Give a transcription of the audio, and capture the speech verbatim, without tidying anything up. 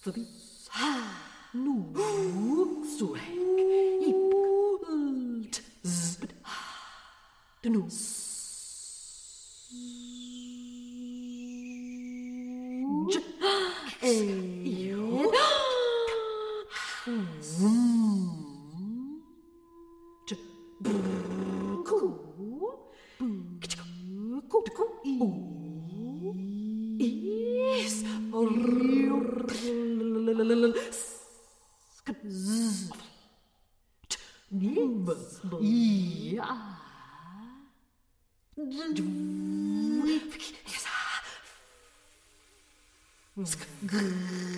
Forbi. Nu. Suek. Ip. Lt. Zbd. Nu. J. E. J. Ku. Ku. Ku. Is. Ja.